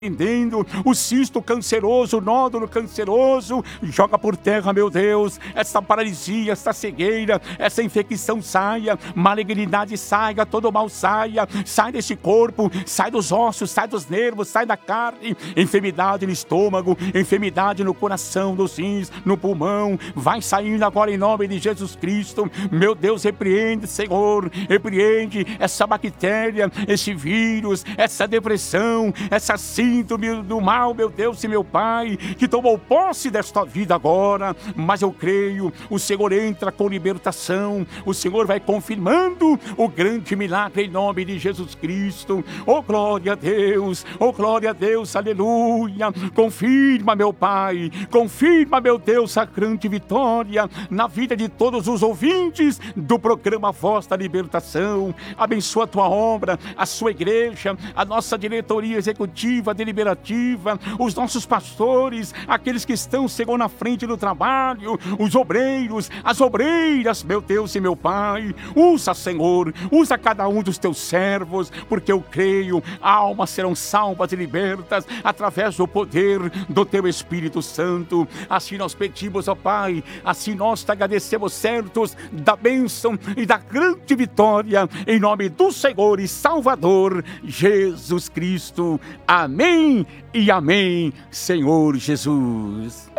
entendendo, o cisto canceroso, o nódulo canceroso, joga por terra, meu Deus, essa paralisia, essa cegueira, essa infecção saia, malignidade saia, todo mal saia, sai desse corpo, sai dos ossos, sai dos nervos, sai da carne, enfermidade no estômago, enfermidade no coração, nos rins, no pulmão, vai saindo agora em nome de Jesus Cristo, meu Deus, repreende, Senhor, repreende essa bactéria, esse vírus, essa depressão, essa síndrome do mal, meu Deus e meu Pai, que tomou posse desta vida agora, mas eu creio, o Senhor entra com libertação, o Senhor vai confirmando o grande milagre em nome de Jesus Cristo. Oh glória a Deus, aleluia, confirma, meu Pai, confirma, meu Deus, a grande vitória na vida de todos os ouvintes do programa Voz da Libertação. Abençoa a tua obra, a sua igreja, a nossa diretoria executiva, deliberativa, os nossos pastores, aqueles que estão, Senhor, na frente do trabalho, os obreiros, as obreiras, meu Deus e meu Pai, usa, Senhor, usa cada um dos teus servos, porque eu creio, almas serão salvas e libertas através do poder do teu Espírito Santo. Assim nós pedimos, ó Pai, assim nós te agradecemos, certos da bênção e da grande vitória, em nome do Senhor e Salvador Jesus Cristo. Amém e amém, Senhor Jesus.